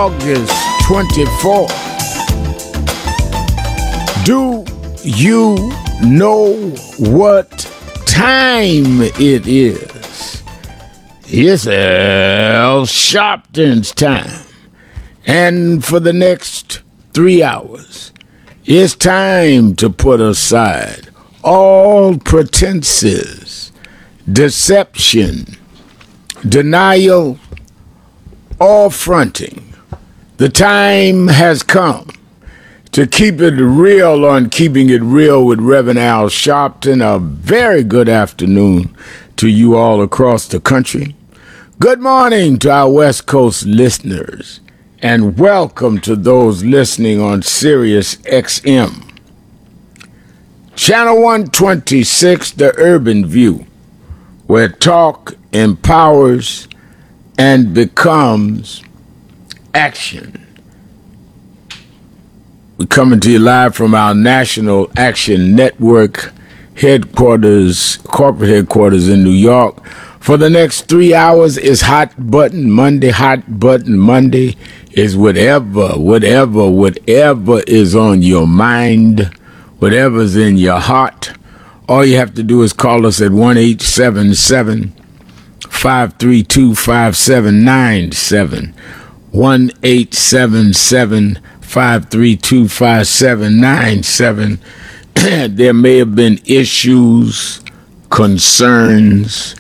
August 24th. Do you know what time it is? It's Al Sharpton's time. And for the next 3 hours, it's time to put aside all pretenses, deception, denial, or fronting. The time has come to keep it real on Keeping It Real with Reverend Al Sharpton. A very good afternoon to you all across the country. Good morning to our West Coast listeners, and welcome to those listening on Sirius XM. Channel 126, The Urban View, where talk empowers and becomes action. We're coming to you live from our National Action Network headquarters, corporate headquarters in New York. For the next 3 hours is Hot Button Monday. Hot Button Monday is whatever is on your mind, whatever's in your heart. All you have to do is call us at 1-877-532-5797. 1-877-532-5797. There may have been issues, concerns,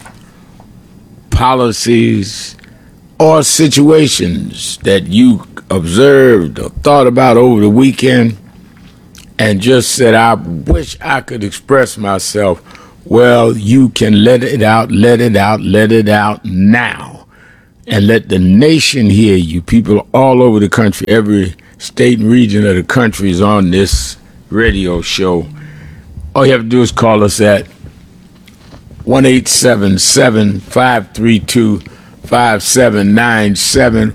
policies, or situations that you observed or thought about over the weekend and just said, I wish I could express myself. Well, you can let it out now, and let the nation hear you. People all over the country, every state and region of the country is on this radio show. All you have to do is call us at 1-877-532-5797.